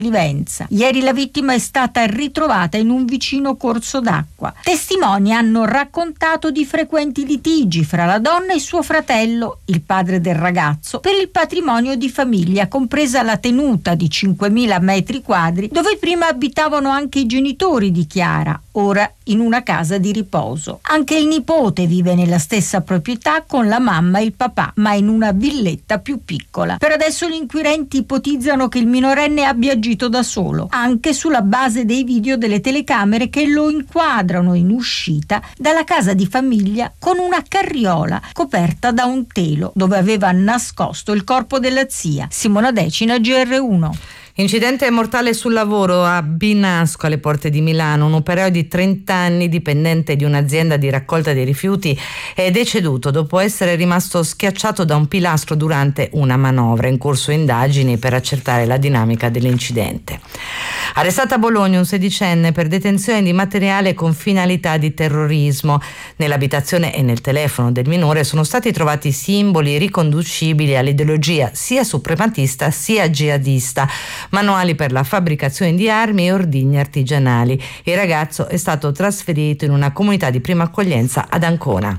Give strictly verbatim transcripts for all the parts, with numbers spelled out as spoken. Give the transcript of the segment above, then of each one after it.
Livenza. Ieri la vittima è stata ritrovata in un vicino corso d'acqua. Testimoni hanno raccontato di frequenti litigi fra la donna e suo fratello, il padre del ragazzo, per il patrimonio di famiglia, compresa la tenuta di cinquemila metri quadri, dove prima abitavano anche i genitori di Chiara, ora in una casa di riposo. Anche il nipote vive nella stessa proprietà con la mamma e il papà, ma in una villetta più piccola. Per adesso gli inquirenti ipotizzano che il minorenne abbia agito da solo, anche sulla base dei video delle telecamere che lo inquadrano in uscita dalla casa di famiglia con una carriola coperta da un telo dove aveva nascosto il corpo della zia. Simona Decina, G R uno. Incidente mortale sul lavoro a Binasco, alle porte di Milano. Un operaio di trenta anni, dipendente di un'azienda di raccolta dei rifiuti, è deceduto dopo essere rimasto schiacciato da un pilastro durante una manovra. In corso indagini per accertare la dinamica dell'incidente. Arrestata a Bologna un sedicenne per detenzione di materiale con finalità di terrorismo. Nell'abitazione e nel telefono del minore sono stati trovati simboli riconducibili all'ideologia sia suprematista sia jihadista, manuali per la fabbricazione di armi e ordigni artigianali. Il ragazzo è stato trasferito in una comunità di prima accoglienza ad Ancona.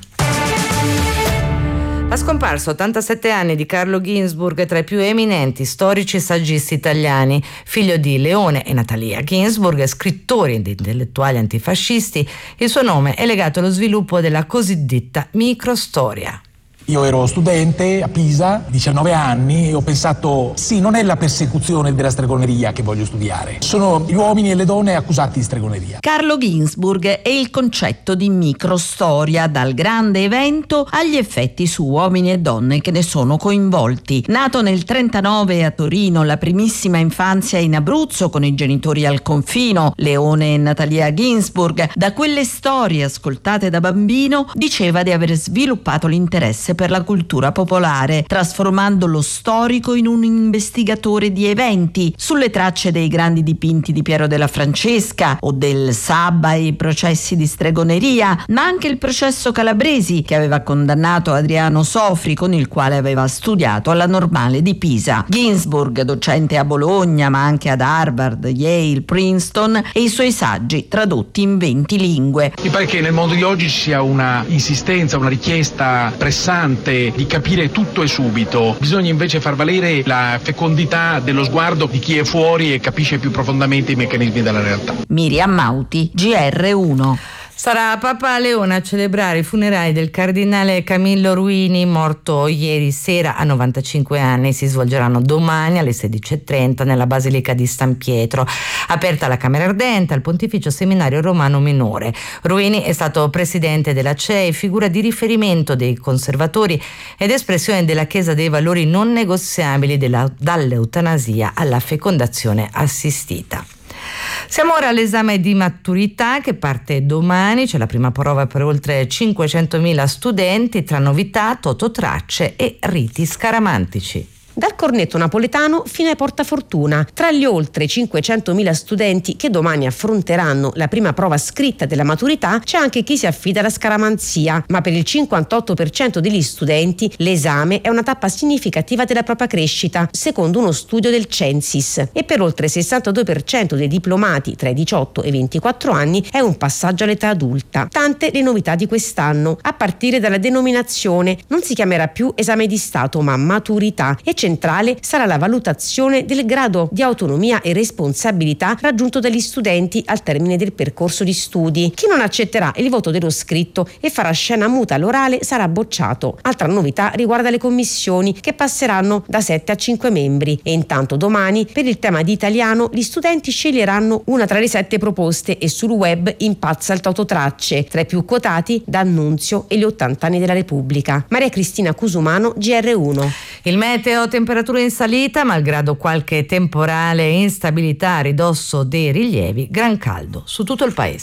La scomparsa a ottantasette anni di Carlo Ginzburg, tra i più eminenti storici e saggisti italiani, figlio di Leone e Natalia Ginzburg, scrittori ed intellettuali antifascisti. Il suo nome è legato allo sviluppo della cosiddetta microstoria. Io ero studente a Pisa, diciannove anni, e ho pensato, sì, non è la persecuzione della stregoneria che voglio studiare, sono gli uomini e le donne accusati di stregoneria. Carlo Ginzburg è il concetto di microstoria, dal grande evento agli effetti su uomini e donne che ne sono coinvolti. Nato nel trentanove a Torino, la primissima infanzia in Abruzzo con i genitori al confino, Leone e Natalia Ginzburg, da quelle storie ascoltate da bambino, diceva di aver sviluppato l'interesse per la cultura popolare, trasformando lo storico in un investigatore di eventi, sulle tracce dei grandi dipinti di Piero della Francesca o del Sabba e i processi di stregoneria, ma anche il processo Calabresi che aveva condannato Adriano Sofri, con il quale aveva studiato alla Normale di Pisa. Ginzburg, docente a Bologna ma anche ad Harvard, Yale, Princeton, e i suoi saggi tradotti in venti lingue. Mi pare che nel mondo di oggi ci sia una insistenza, una richiesta pressante di capire tutto e subito. Bisogna invece far valere la fecondità dello sguardo di chi è fuori e capisce più profondamente i meccanismi della realtà. Miriam Mauti, G R uno. Sarà Papa Leone a celebrare i funerali del cardinale Camillo Ruini, morto ieri sera a novantacinque anni. Si svolgeranno domani alle sedici e trenta nella Basilica di San Pietro. Aperta la Camera Ardente al Pontificio Seminario Romano Minore. Ruini è stato presidente della C E I, figura di riferimento dei conservatori ed espressione della Chiesa dei valori non negoziabili della, dall'eutanasia alla fecondazione assistita. Siamo ora all'esame di maturità che parte domani. C'è la prima prova per oltre cinquecentomila studenti, tra novità, tototracce e riti scaramantici. Dal cornetto napoletano fino ai portafortuna, tra gli oltre cinquecentomila studenti che domani affronteranno la prima prova scritta della maturità c'è anche chi si affida alla scaramanzia, ma per il cinquantotto per cento degli studenti l'esame è una tappa significativa della propria crescita, secondo uno studio del Censis, e per oltre il sessantadue per cento dei diplomati tra i diciotto e i ventiquattro anni è un passaggio all'età adulta. Tante le novità di quest'anno, a partire dalla denominazione. Non si chiamerà più esame di Stato ma maturità, e centrale sarà la valutazione del grado di autonomia e responsabilità raggiunto dagli studenti al termine del percorso di studi. Chi non accetterà il voto dello scritto e farà scena muta all'orale sarà bocciato. Altra novità riguarda le commissioni, che passeranno da sette a cinque membri, e intanto domani per il tema di italiano gli studenti sceglieranno una tra le sette proposte e sul web impazza il tototracce, tra i più quotati D'Annunzio e gli ottanta anni della Repubblica. Maria Cristina Cusumano, G R uno. Il meteo, temperature in salita, malgrado qualche temporale e instabilità a ridosso dei rilievi, gran caldo su tutto il paese.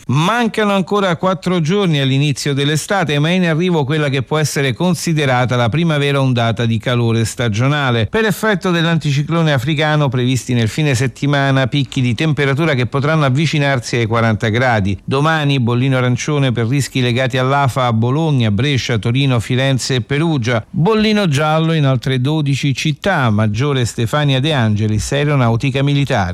Mancano ancora quattro giorni all'inizio dell'estate, ma è in arrivo quella che può essere considerata la primavera ondata di calore stagionale. Per effetto dell'anticiclone africano previsti nel fine settimana picchi di temperatura che potranno avvicinarsi ai quaranta gradi. Domani bollino arancione per rischi legati all'A F A a Bologna, Brescia, Torino, Firenze e Perugia. Bollino giallo in altre dodici città, Maggiore Stefania De Angelis, Aeronautica Militare.